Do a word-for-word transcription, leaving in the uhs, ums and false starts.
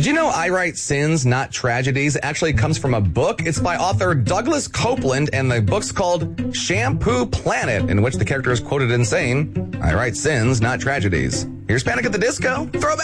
Did you know I Write Sins, Not Tragedies actually comes from a book? It's by author Douglas Copeland, and the book's called Shampoo Planet, in which the character is quoted in saying, I write sins, not tragedies. Here's Panic at the Disco. Throwback.